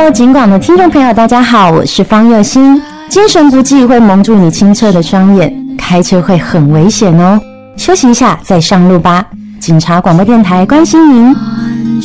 Hello， 警广的听众朋友，大家好，我是方佑欣。精神不济会蒙住你清澈的双眼，开车会很危险哦。休息一下再上路吧。警察广播电台关心您。